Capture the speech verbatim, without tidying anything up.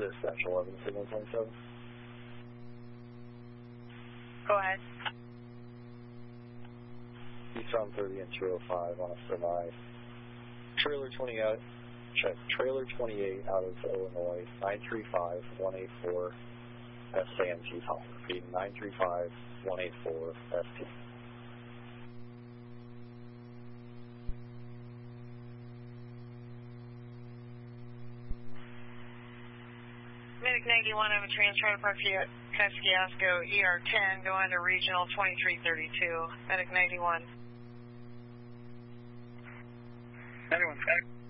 Dispatch eleven, signal ten seven. Go ahead. Eastbound thirty and two oh five on a semi. Trailer twenty-eight, check, trailer twenty-eight out of Illinois, nine three five one eight four S A M T Tower. Repeating, nine three five one eight four S T. Medic ninety-one, I have a transfer to Park Kosciuszko, E R ten, go under Regional twenty-three thirty-two. Medic ninety-one. ninety-one.